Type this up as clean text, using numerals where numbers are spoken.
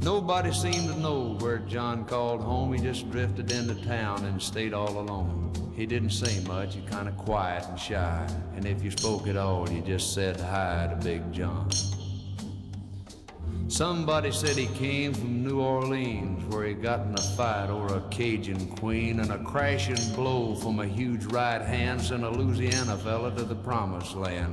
Nobody seemed to know where John called home. He just drifted into town and stayed all alone. He didn't say much, he kinda quiet and shy, and if you spoke at all, you just said hi to Big John. Somebody said he came from New Orleans, where he got in a fight over a Cajun queen, and a crashing blow from a huge right hand sent a Louisiana fella to the promised land.